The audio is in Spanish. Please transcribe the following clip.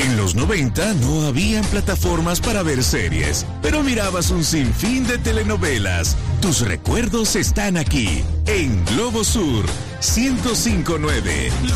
En los 90 no habían plataformas para ver series, pero mirabas un sinfín de telenovelas. Tus recuerdos están aquí, en Globo Sur 105.9.